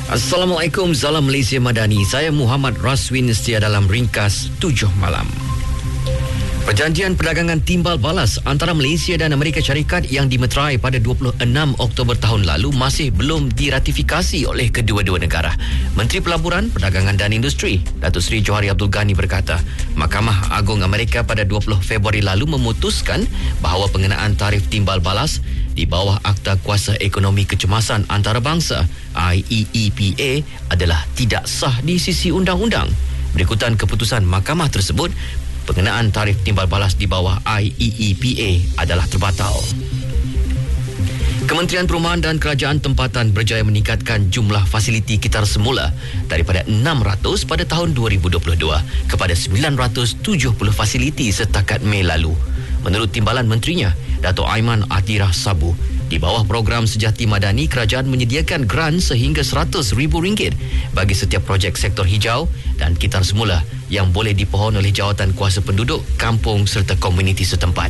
Assalamualaikum, salam Malaysia Madani. Saya Muhammad Raswin setia dalam ringkas 7 malam. Perjanjian perdagangan timbal balas antara Malaysia dan Amerika Syarikat yang dimeterai pada 26 Oktober tahun lalu masih belum diratifikasi oleh kedua-dua negara. Menteri Pelaburan, Perdagangan dan Industri, Datuk Seri Johari Abdul Ghani berkata, Mahkamah Agung Amerika pada 20 Februari lalu memutuskan bahawa pengenaan tarif timbal balas di bawah Akta Kuasa Ekonomi Kecemasan Antarabangsa IEEPA adalah tidak sah di sisi undang-undang. Berikutan keputusan mahkamah tersebut, pengenaan tarif timbal balas di bawah IEEPA adalah terbatal. Kementerian Perumahan dan Kerajaan Tempatan berjaya meningkatkan jumlah fasiliti kitar semula daripada 600 pada tahun 2022 kepada 970 fasiliti setakat Mei lalu. Menurut timbalan menterinya, Dato' Aiman Atirah Sabu, di bawah program Sejati Madani, kerajaan menyediakan grant sehingga RM100,000 bagi setiap projek sektor hijau dan kitar semula yang boleh dipohon oleh jawatan kuasa penduduk, kampung serta komuniti setempat.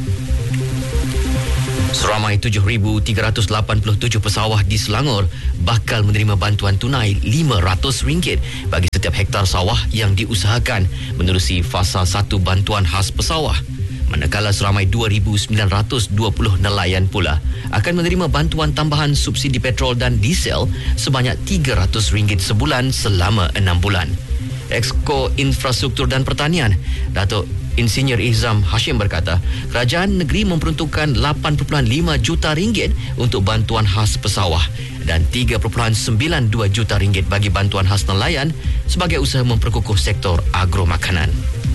Seramai 7,387 pesawah di Selangor bakal menerima bantuan tunai RM500 bagi setiap hektar sawah yang diusahakan menerusi fasa 1 bantuan khas pesawah. Manakala seramai 2,920 nelayan pula akan menerima bantuan tambahan subsidi petrol dan diesel sebanyak RM300 sebulan selama 6 bulan. Exco Infrastruktur dan Pertanian, Datuk Insinyur Ihzam Hashim berkata, kerajaan negeri memperuntukkan RM8.5 juta untuk bantuan khas pesawah dan RM3.92 juta bagi bantuan khas nelayan sebagai usaha memperkukuh sektor agro makanan.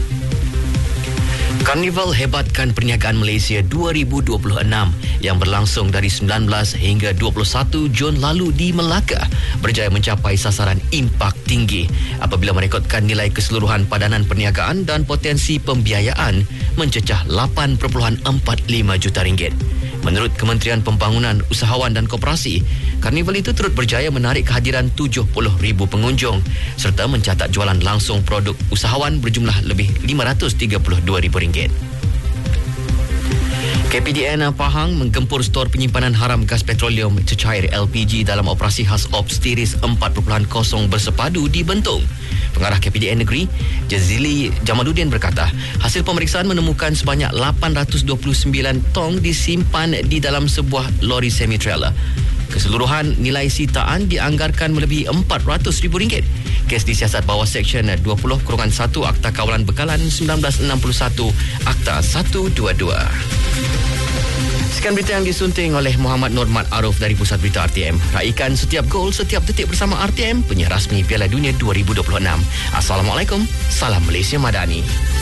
Karnival Hebatkan Perniagaan Malaysia 2026 yang berlangsung dari 19 hingga 21 Jun lalu di Melaka berjaya mencapai sasaran impak tinggi apabila merekodkan nilai keseluruhan padanan perniagaan dan potensi pembiayaan mencecah RM8.45 juta. Menurut Kementerian Pembangunan Usahawan dan Koperasi, karnival itu turut berjaya menarik kehadiran 70,000 pengunjung serta mencatat jualan langsung produk usahawan berjumlah lebih RM532,000. KPDN Pahang menggempur stor penyimpanan haram gas petroleum cecair LPG dalam operasi khas Ops Tiris 4.0 bersepadu di Bentong. Pengarah KPDN Negeri, Jazili Jamaluddin berkata, hasil pemeriksaan menemukan sebanyak 829 tong disimpan di dalam sebuah lori semi-trailer. Keseluruhan nilai sitaan dianggarkan melebihi RM400,000. Kes disiasat bawah Seksyen 20/1 Akta Kawalan Bekalan 1961 Akta 122. Sekian berita yang disunting oleh Muhammad Nurmat Aruf dari Pusat Berita RTM. Raikan setiap gol, setiap detik bersama RTM, penyiar rasmi Piala Dunia 2026. Assalamualaikum, salam Malaysia Madani.